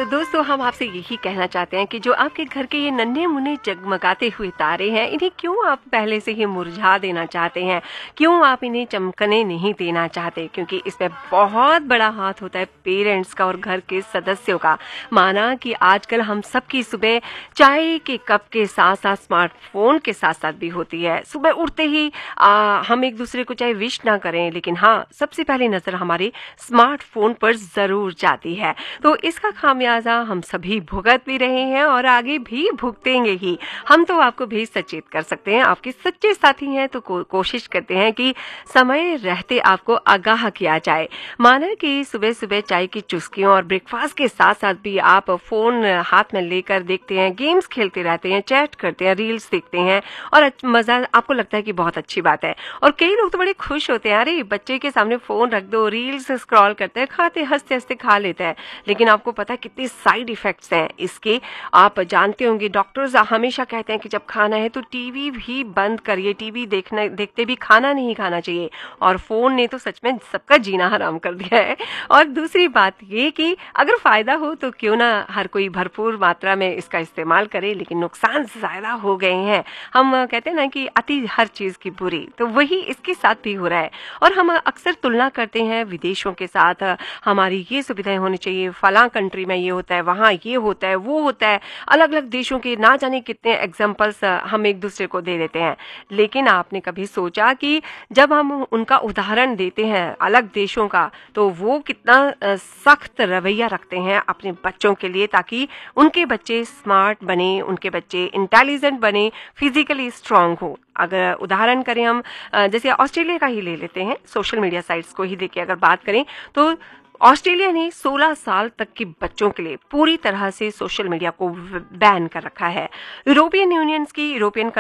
तो दोस्तों हम आपसे यही कहना चाहते हैं कि जो आपके घर के ये नन्हे मुन्ने जगमगाते हुए तारे हैं, इन्हें क्यों आप पहले से ही मुरझा देना चाहते हैं? क्यों आप इन्हें चमकने नहीं देना चाहते? क्योंकि इसमें बहुत बड़ा हाथ होता है पेरेंट्स का और घर के सदस्यों का। माना कि आजकल हम सबकी सुबह चाय के कप के साथ साथ स्मार्टफोन के साथ साथ भी होती है। सुबह उठते ही हम एक दूसरे को चाहे विश ना करें, लेकिन हाँ, सबसे पहली नजर हमारे स्मार्टफोन पर जरूर जाती है। तो इसका खामियाजा हम सभी भुगत भी रहे हैं और आगे भी भुगतेंगे ही। हम तो आपको भी सचेत कर सकते हैं, आपके सच्चे साथी हैं तो कोशिश करते हैं कि समय रहते आपको आगाह किया जाए। माना कि सुबह सुबह चाय की चुस्कियों और ब्रेकफास्ट के साथ साथ भी आप फोन हाथ में लेकर देखते हैं, गेम्स खेलते रहते हैं, चैट करते हैं, रील्स देखते हैं और मजा आपको लगता है कि बहुत अच्छी बात है। और कई लोग तो बड़े खुश होते हैं, अरे बच्चे के सामने फोन रख दो, रील्स स्क्रॉल करते हैं, खाते हंसते हंसते खा लेते हैं। लेकिन आपको पता है कितने साइड इफेक्ट्स हैं इसके, आप जानते होंगे। डॉक्टर्स हमेशा कहते हैं कि जब खाना है तो टीवी भी बंद करिए, टीवी देखते भी खाना नहीं खाना चाहिए। और फोन ने तो सच में सबका जीना हराम कर दिया है। और दूसरी बात ये कि अगर फायदा हो तो क्यों ना हर कोई भरपूर मात्रा में इसका इस्तेमाल करे, लेकिन नुकसान ज्यादा हो गए हैं। हम कहते हैं ना कि अति हर चीज की बुरी, तो वही इसके साथ भी हो रहा है। और हम अक्सर तुलना करते हैं विदेशों के साथ, हमारी ये सुविधाएं होनी चाहिए, फलां कंट्री में ये होता है, वहाँ ये होता है, वो होता है। अलग अलग देशों के ना जाने कितने एग्जाम्पल्स हम एक दूसरे को दे देते हैं। लेकिन आपने कभी सोचा कि जब हम उनका उदाहरण देते हैं अलग देशों का, तो वो कितना सख्त रवैया रखते हैं अपने बच्चों के लिए, ताकि उनके बच्चे स्मार्ट बने, उनके बच्चे इंटेलिजेंट बने, फिजिकली स्ट्रांग हो। अगर उदाहरण करें हम, जैसे ऑस्ट्रेलिया का ही ले लेते हैं, सोशल मीडिया साइट्स को ही लेके अगर बात करें तो ऑस्ट्रेलिया ने 16 साल तक के बच्चों के लिए पूरी तरह से सोशल मीडिया को बैन कर रखा है। यूरोपियन